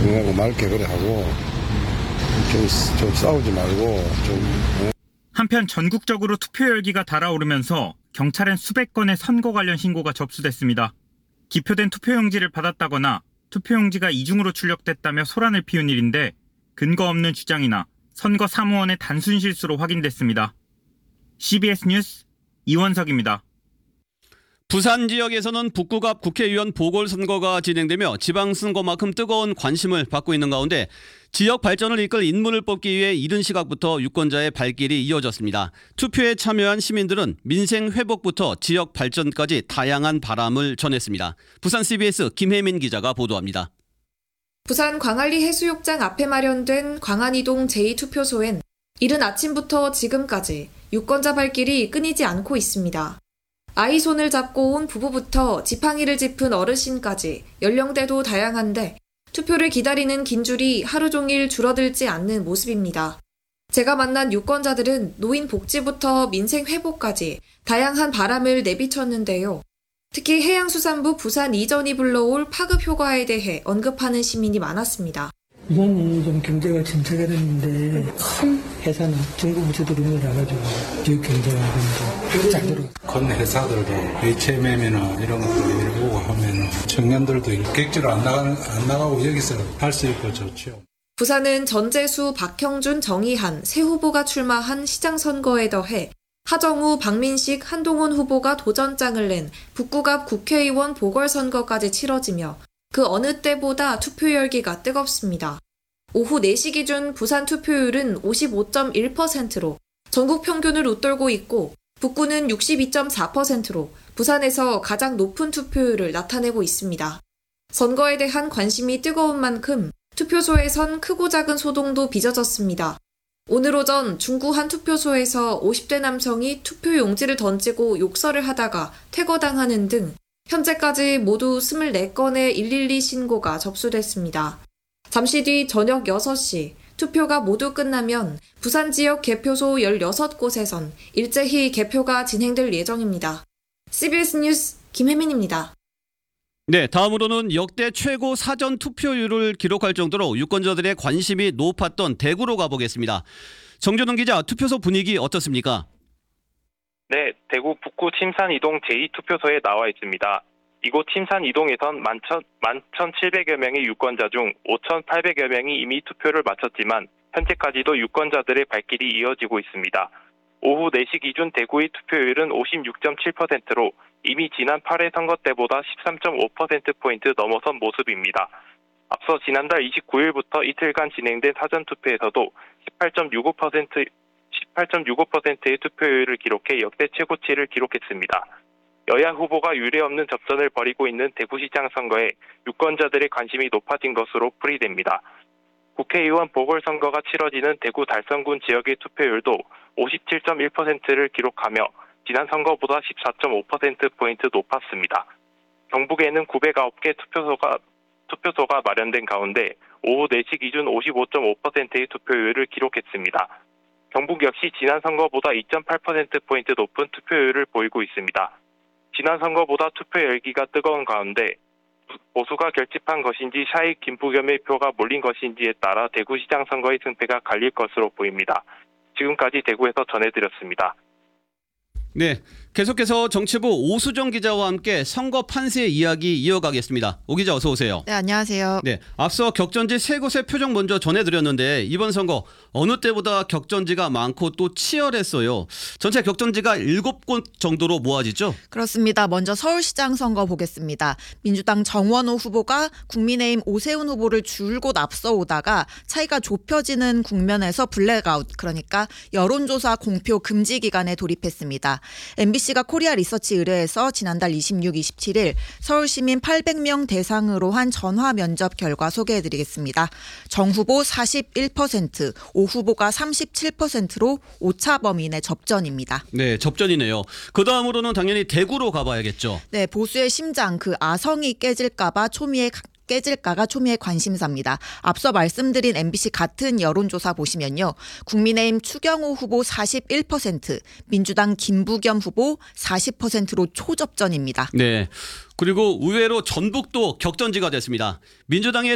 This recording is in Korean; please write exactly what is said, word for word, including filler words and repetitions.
조용하고 맑게 그래 하고 좀, 좀 싸우지 말고 좀. 한편 전국적으로 투표 열기가 달아오르면서 경찰엔 수백 건의 선거 관련 신고가 접수됐습니다. 기표된 투표용지를 받았다거나 투표용지가 이중으로 출력됐다며 소란을 피운 일인데 근거 없는 주장이나 선거 사무원의 단순 실수로 확인됐습니다. 씨비에스 뉴스 이원석입니다. 부산 지역에서는 북구갑 국회의원 보궐선거가 진행되며 지방선거만큼 뜨거운 관심을 받고 있는 가운데 지역 발전을 이끌 인물을 뽑기 위해 이른 시각부터 유권자의 발길이 이어졌습니다. 투표에 참여한 시민들은 민생 회복부터 지역 발전까지 다양한 바람을 전했습니다. 부산 씨비에스 김혜민 기자가 보도합니다. 부산 광안리 해수욕장 앞에 마련된 광안이동 제이 투표소엔 이른 아침부터 지금까지 유권자 발길이 끊이지 않고 있습니다. 아이 손을 잡고 온 부부부터 지팡이를 짚은 어르신까지 연령대도 다양한데 투표를 기다리는 긴 줄이 하루 종일 줄어들지 않는 모습입니다. 제가 만난 유권자들은 노인 복지부터 민생 회복까지 다양한 바람을 내비쳤는데요. 특히 해양수산부 부산 이전이 불러올 파급 효과에 대해 언급하는 시민이 많았습니다. 부산이 좀 경제가 침체가 됐는데 큰 회사나 정부 부처들이 나가지고 지역 경제가 잘 들어. 큰 회사들도 에이치엠엠이나 이런 것들 일 보고 하면 청년들도 일객지로 안 나가 안 나가고 여기서 할 수 있고 좋죠. 부산은 전재수, 박형준, 정의한 세 후보가 출마한 시장 선거에 더해 하정우, 박민식, 한동훈 후보가 도전장을 낸 북구갑 국회의원 보궐선거까지 치러지며 그 어느 때보다 투표 열기가 뜨겁습니다. 오후 네 시 기준 부산 투표율은 오십오 점 일 퍼센트로 전국 평균을 웃돌고 있고 북구는 육십이 점 사 퍼센트로 부산에서 가장 높은 투표율을 나타내고 있습니다. 선거에 대한 관심이 뜨거운 만큼 투표소에선 크고 작은 소동도 빚어졌습니다. 오늘 오전 중구 한 투표소에서 오십 대 남성이 투표용지를 던지고 욕설을 하다가 퇴거당하는 등 현재까지 모두 이십사 건의 일일이 신고가 접수됐습니다. 잠시 뒤 저녁 여섯 시 투표가 모두 끝나면 부산 지역 개표소 열여섯 곳에선 일제히 개표가 진행될 예정입니다. 씨비에스 뉴스 김혜민입니다. 네, 다음으로는 역대 최고 사전 투표율을 기록할 정도로 유권자들의 관심이 높았던 대구로 가보겠습니다. 정준훈 기자, 투표소 분위기 어떻습니까? 네, 대구 북구 침산이동 제이 투표소에 나와 있습니다. 이곳 침산이동에선 만 천칠백여 명의 유권자 중 오천팔백여 명이 이미 투표를 마쳤지만 현재까지도 유권자들의 발길이 이어지고 있습니다. 오후 네 시 기준 대구의 투표율은 오십육 점 칠 퍼센트로 이미 지난 팔 회 선거 때보다 십삼 점 오 퍼센트포인트 넘어선 모습입니다. 앞서 지난달 이십구 일부터 이틀간 진행된 사전투표에서도 십팔 점 육오 퍼센트 십팔 점 육오 퍼센트의 투표율을 기록해 역대 최고치를 기록했습니다. 여야 후보가 유례없는 접전을 벌이고 있는 대구시장 선거에 유권자들의 관심이 높아진 것으로 풀이됩니다. 국회의원 보궐선거가 치러지는 대구 달성군 지역의 투표율도 오십칠 점 일 퍼센트를 기록하며 지난 선거보다 십사 점 오 퍼센트포인트 높았습니다. 경북에는 구백구 개 투표소가, 투표소가 마련된 가운데 오후 네 시 기준 오십오 점 오 퍼센트의 투표율을 기록했습니다. 경북 역시 지난 선거보다 이 점 팔 퍼센트포인트 높은 투표율을 보이고 있습니다. 지난 선거보다 투표 열기가 뜨거운 가운데 보수가 결집한 것인지 샤이 김부겸의 표가 몰린 것인지에 따라 대구시장 선거의 승패가 갈릴 것으로 보입니다. 지금까지 대구에서 전해드렸습니다. 네, 계속해서 정치부 오수정 기자와 함께 선거 판세 이야기 이어가겠습니다. 오 기자 어서 오세요. 네, 안녕하세요. 네, 앞서 격전지 세 곳의 표정 먼저 전해드렸는데 이번 선거 어느 때보다 격전지가 많고 또 치열했어요. 전체 격전지가 일곱 곳 정도로 모아지죠? 그렇습니다. 먼저 서울시장 선거 보겠습니다. 민주당 정원호 후보가 국민의힘 오세훈 후보를 줄곧 앞서오다가 차이가 좁혀지는 국면에서 블랙아웃, 그러니까 여론조사 공표 금지 기간에 돌입했습니다. 엠비씨가 코리아 리서치 의뢰에서 지난달 이십육, 이십칠 일 서울시민 팔백 명 대상으로 한 전화 면접 결과 소개해드리겠습니다. 정 후보 사십일 퍼센트, 오 후보가 삼십칠 퍼센트로 오차 범위 내 접전입니다. 네, 접전이네요. 그 다음으로는 당연히 대구로 가봐야겠죠. 네, 보수의 심장 그 아성이 깨질까봐 초미의 깨질까가 초미의 관심사입니다. 앞서 말씀드린 엠비씨 같은 여론조사 보시면요. 국민의힘 추경호 후보 사십일 퍼센트, 민주당 김부겸 후보 사십 퍼센트로 초접전입니다. 네. 그리고 의외로 전북도 격전지가 됐습니다. 민주당의